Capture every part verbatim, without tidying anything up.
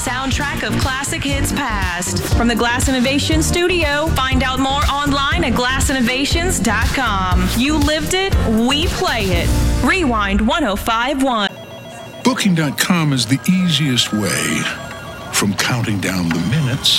soundtrack of classic hits past. From the Glass Innovation Studio, find out more online at glass innovations dot com. You lived it, we play it. Rewind one oh five point one. Booking dot com is the easiest way from counting down the minutes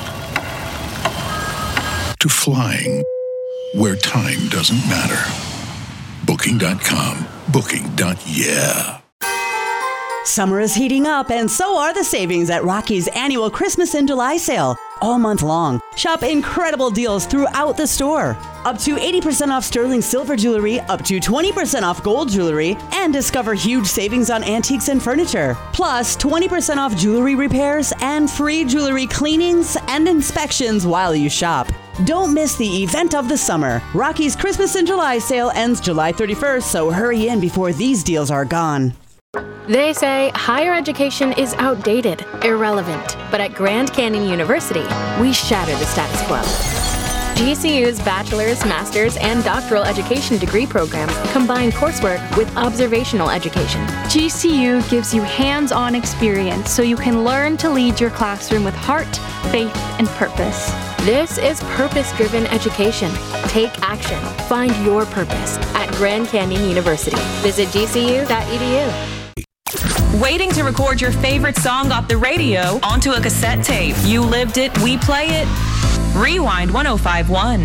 to flying where time doesn't matter. Booking dot com. Booking. Yeah. Summer is heating up, and so are the savings at Rocky's annual Christmas in July sale. All month long, shop incredible deals throughout the store. Up to eighty percent off sterling silver jewelry, up to twenty percent off gold jewelry, and discover huge savings on antiques and furniture. Plus, twenty percent off jewelry repairs and free jewelry cleanings and inspections while you shop. Don't miss the event of the summer. Rocky's Christmas in July sale ends July thirty-first, so hurry in before these deals are gone. They say higher education is outdated, irrelevant, but at Grand Canyon University, we shatter the status quo. G C U's bachelor's, master's, and doctoral education degree programs combine coursework with observational education. G C U gives you hands-on experience so you can learn to lead your classroom with heart, faith, and purpose. This is purpose-driven education. Take action. Find your purpose at Grand Canyon University. Visit G C U dot E D U. Waiting to record your favorite song off the radio onto a cassette tape. You lived it, we play it. Rewind one oh five point one.